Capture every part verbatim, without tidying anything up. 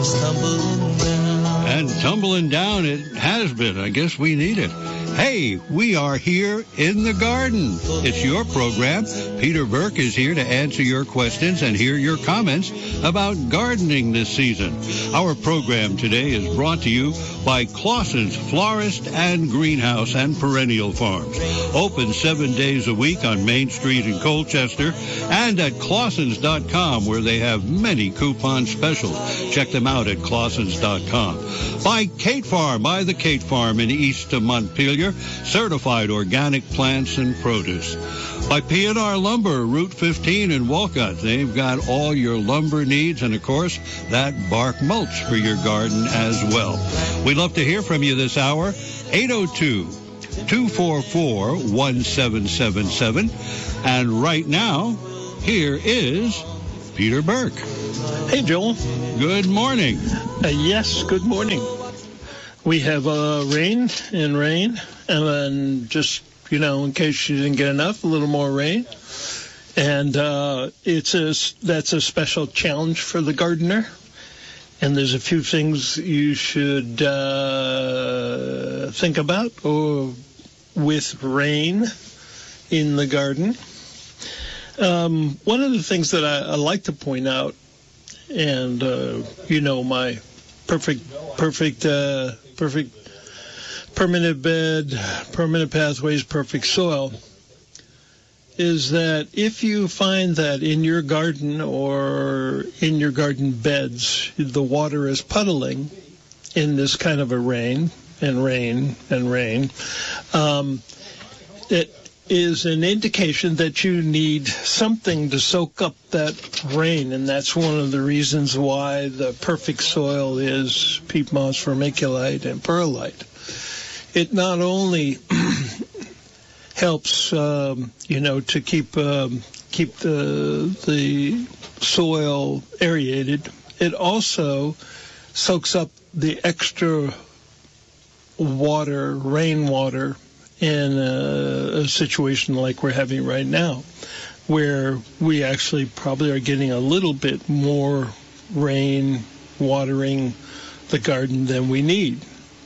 And tumbling down it has been. I guess we need it. Hey, we are here in the garden. It's your program. Peter Burke is here to answer your questions and hear your comments about gardening this season. Our program today is brought to you by Clausen's Florist and Greenhouse and Perennial Farms. Open seven days a week on Main Street in Colchester and at Clausens dot com, where they have many coupon specials. Check them out at Clausens dot com. By Kate Farm, by the Kate Farm in east of Montpelier, certified organic plants and produce. By P and R Lumber, Route fifteen in Walcott. They've got all your lumber needs and, of course, that bark mulch for your garden as well. We'd love to hear from you this hour. eight oh two, two four four, one seven seven seven. And right now, here is Peter Burke. Hey, Joel. Good morning. Uh, yes, good morning. We have uh, rain and rain, and then just, you know, in case you didn't get enough, a little more rain. And uh, it's a, that's a special challenge for the gardener. And there's a few things you should uh, think about or with rain in the garden. Um, one of the things that I, I like to point out, and, uh, you know, my perfect, perfect, uh, perfect permanent bed, permanent pathways, perfect soil, is that if you find that in your garden or in your garden beds, the water is puddling in this kind of a rain and rain and rain, um, it is an indication that you need something to soak up that rain, and that's one of the reasons why the perfect soil is peat moss, vermiculite, and perlite. It not only helps, um, you know, to keep um, keep the the soil aerated, it also soaks up the extra water, rainwater, in a, a situation like we're having right now, where we actually probably are getting a little bit more rain watering the garden than we need.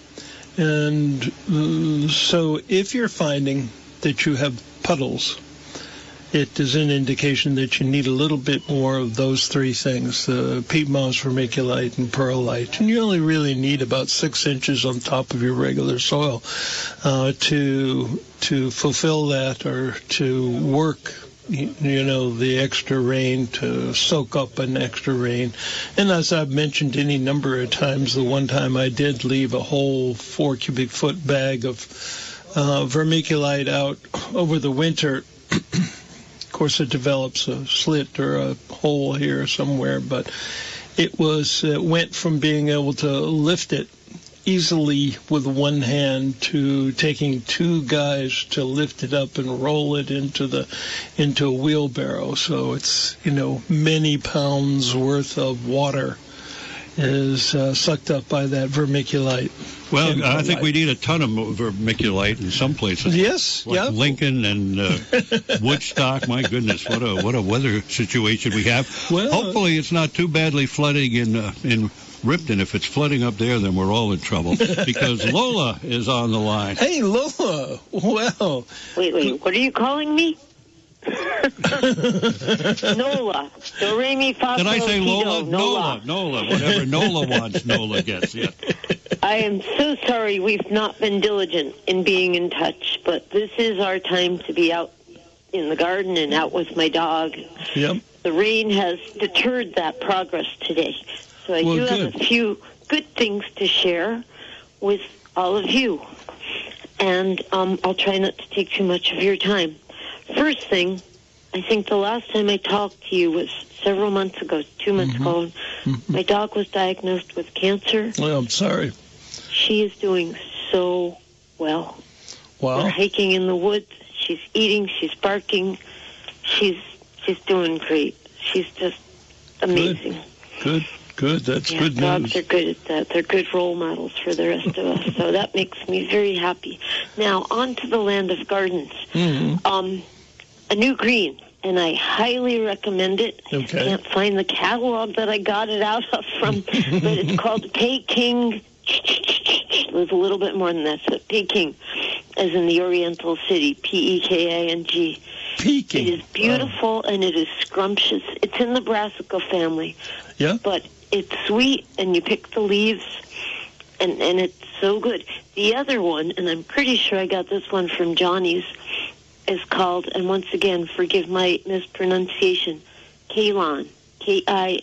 And uh, so if you're finding that you have puddles, it is an indication that you need a little bit more of those three things, uh, peat moss, vermiculite, and perlite. And you only really need about six inches on top of your regular soil uh, to to fulfill that, or to work, you know, the extra rain, to soak up an extra rain. And as I've mentioned any number of times, the one time I did leave a whole four cubic foot bag of uh, vermiculite out over the winter. Of course, it develops a slit or a hole here somewhere, but it was it went from being able to lift it easily with one hand to taking two guys to lift it up and roll it into the into a wheelbarrow. So it's, you know, many pounds worth of water is uh, sucked up by that vermiculite. Well, I think we need a ton of vermiculite in some places. Yes, like yeah. Lincoln and uh, Woodstock. My goodness, what a what a weather situation we have. Well, hopefully, it's not too badly flooding in uh, in Ripton. If it's flooding up there, then we're all in trouble, because Lola is on the line. Hey, Lola. Well. Wait, wait. What are you calling me? Nola. Do re mi fa Did I sol say si Lola? do. Nola. Nola. Whatever Nola wants, Nola gets. Yeah. I am so sorry we've not been diligent in being in touch, but this is our time to be out in the garden and out with my dog. Yep. The rain has deterred that progress today. So I Well, do good. have a few good things to share with all of you. And um, I'll try not to take too much of your time. First thing, I think the last time I talked to you was several months ago, two months Mm-hmm. ago. Mm-hmm. My dog was diagnosed with cancer. Well, I'm sorry. She is doing so well. Wow. We're hiking in the woods. She's eating. She's barking. She's she's doing great. She's just amazing. Good. Good. That's Yeah, good dogs news. are good at that. They're good role models for the rest of us. So that makes me very happy. Now, on to the land of gardens. Mm-hmm. Um, a new green, and I highly recommend it. Okay. I can't find the catalog that I got it out of from, but it's called Peking. It was a little bit more than that, so Peking, as in the Oriental City, P E K I N G. Peking. It is beautiful, oh. and it is scrumptious. It's in the brassica family. Yeah. But it's sweet, and you pick the leaves, and, and it's so good. The other one, and I'm pretty sure I got this one from Johnny's, is called, and once again, forgive my mispronunciation, Kailan. K I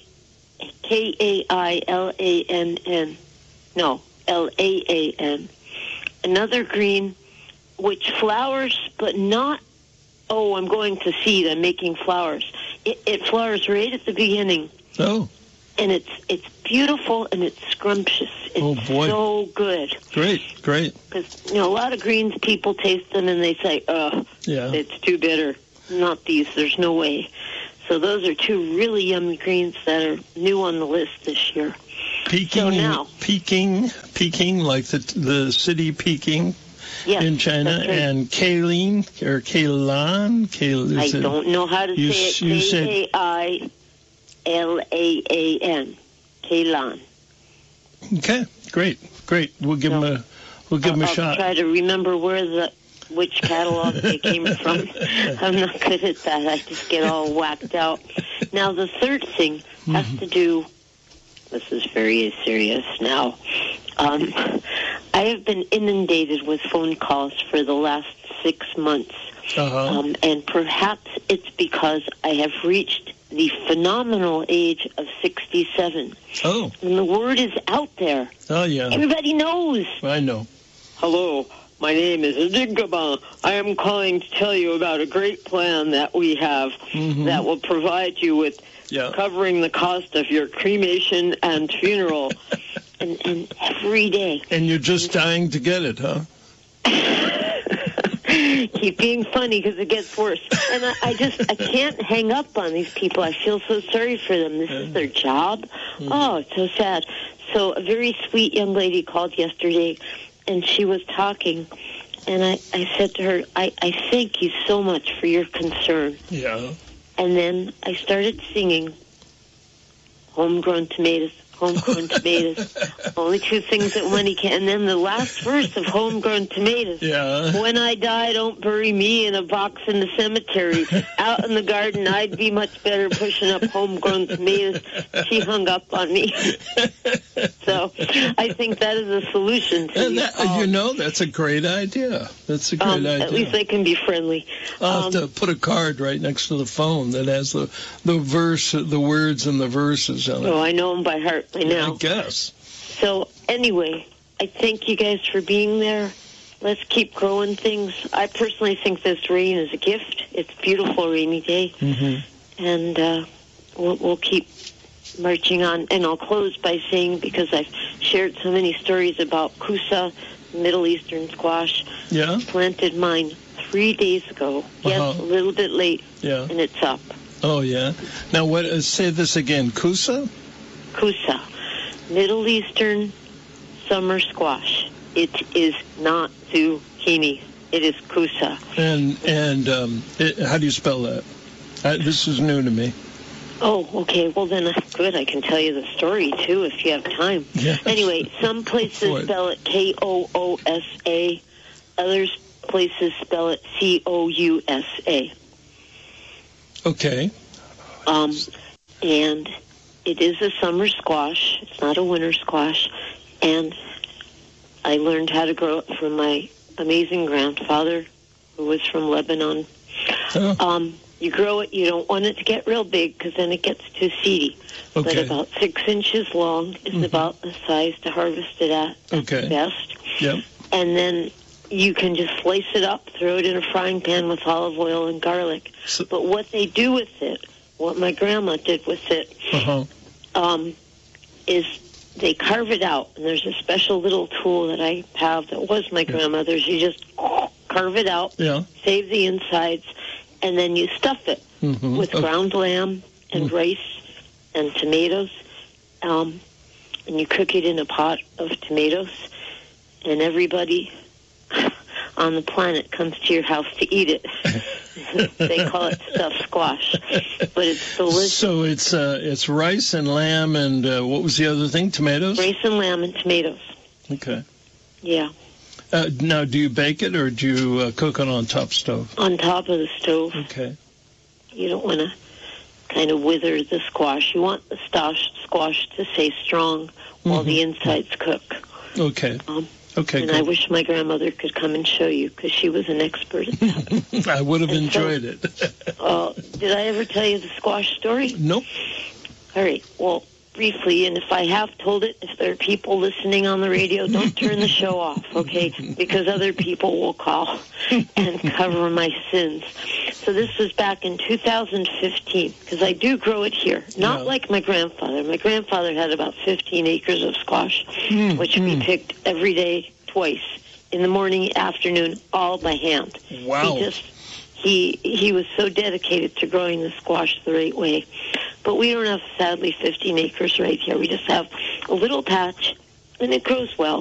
K A I L A N N. No, L A A N. Another green, which flowers, but not, oh, I'm going to seed, I'm making flowers. It, it flowers right at the beginning. Oh. And it's it's beautiful and it's scrumptious. It's oh, boy. so good. Great, great. Because, you know, a lot of greens, people taste them and they say, oh, yeah. it's too bitter. Not these, there's no way. So those are two really yummy greens that are new on the list this year. Peking, so now, Peking, Peking, like the the city Peking yes, in China, right. and Kailan or Kailan. Kail, I it, don't know how to you, say you it. said, K A I L A A N. Kailan. Okay, great, great. We'll give so, them a we'll give I'll, them a I'll shot. Try to remember where the which catalog they came from. I'm not good at that. I just get all whacked out. Now the third thing has mm-hmm. to do. This is very serious now. Um, I have been inundated with phone calls for the last six months. Uh-huh. Um, and perhaps it's because I have reached the phenomenal age of sixty-seven. Oh. And the word is out there. Oh, yeah. Everybody knows. I know. Hello, my name is Adigaba. I am calling to tell you about a great plan that we have mm-hmm. that will provide you with yeah. covering the cost of your cremation and funeral. and, and every day. And you're just dying to get it, huh? Keep being funny because it gets worse. And I, I just, I can't hang up on these people. I feel so sorry for them. This is their job. Mm-hmm. Oh, it's so sad. So a very sweet young lady called yesterday, and she was talking, and I, I said to her, I, I thank you so much for your concern. Yeah. And then I started singing Homegrown Tomatoes, Homegrown Tomatoes, only two things that money can. And then the last verse of Homegrown Tomatoes. Yeah. When I die, don't bury me in a box in the cemetery. Out in the garden, I'd be much better pushing up homegrown tomatoes. She hung up on me. So I think that is a solution to and that, you know, that's a great idea. That's a great um, idea. At least they can be friendly. I'll um, have to put a card right next to the phone that has the the verse, the words and the verses on it. Oh, I know them by heart. I know. Yeah, I guess. So anyway, I thank you guys for being there. Let's keep growing things. I personally think this rain is a gift. It's a beautiful rainy day. Mm-hmm. And uh, we'll, we'll keep marching on. And I'll close by saying, because I've shared so many stories about Kusa, Middle Eastern squash. Yeah. Planted mine three days ago. Yes, uh-huh. a little bit late. Yeah. And it's up. Oh, yeah. Now, what? Uh, say this again. Kusa? Kusa. Middle Eastern summer squash. It is not zucchini. It is kusa. And and um, it, how do you spell that? Uh, this is new to me. Oh, okay. Well, then that's good. I can tell you the story, too, if you have time. Yeah. Anyway, some places spell it K O O S A. Other places spell it C O U S A. Okay. Um, and it is a summer squash. It's not a winter squash. And I learned how to grow it from my amazing grandfather, who was from Lebanon. Oh. Um, you grow it, you don't want it to get real big because then it gets too seedy. Okay. But about six inches long is mm-hmm. about the size to harvest it at. Okay. Best. Yep. And then you can just slice it up, throw it in a frying pan with olive oil and garlic. So, but what they do with it, what my grandma did with it, uh-huh. um, is they carve it out. And there's a special little tool that I have that was my grandmother's. You just carve it out, yeah. save the insides, and then you stuff it mm-hmm. with okay. ground lamb and mm-hmm. rice and tomatoes. Um, and you cook it in a pot of tomatoes. And everybody on the planet comes to your house to eat it. They call it stuffed squash, but it's delicious. So it's uh, it's rice and lamb and uh, what was the other thing? Tomatoes? Rice and lamb and tomatoes. Okay. Yeah. Uh, now, do you bake it or do you uh, cook it on top stove? On top of the stove. Okay. You don't want to kind of wither the squash. You want the squash, squash to stay strong while Mm-hmm. the insides cook. Okay. Um, okay. and Good. I wish my grandmother could come and show you because she was an expert at that. I would have And enjoyed so- it. uh, did I ever tell you the squash story? Nope. All right. Well, briefly, and if I have told it, if there are people listening on the radio, don't turn the show off, okay? Because other people will call and cover my sins. So this was back in two thousand fifteen, because I do grow it here. Not Yeah. like my grandfather. My grandfather had about fifteen acres of squash, Mm, which mm. we picked every day, twice, in the morning, afternoon, all by hand. Wow. He just he he was so dedicated to growing the squash the right way. But we don't have, sadly, fifteen acres right here. We just have a little patch, and it grows well.